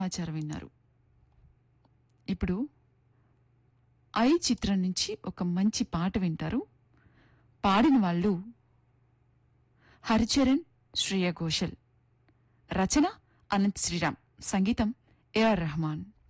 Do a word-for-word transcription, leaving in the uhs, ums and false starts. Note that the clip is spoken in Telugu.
సమాచారం విన్నారు. ఇప్పుడు ఐ చిత్రం నుంచి ఒక మంచి పాట వింటారు. పాడిన వాళ్ళు హరిచరణ్, శ్రేయ ఘోషల్. రచన అనంత్ శ్రీరామ్, సంగీతం ఏఆర్ రెహమాన్.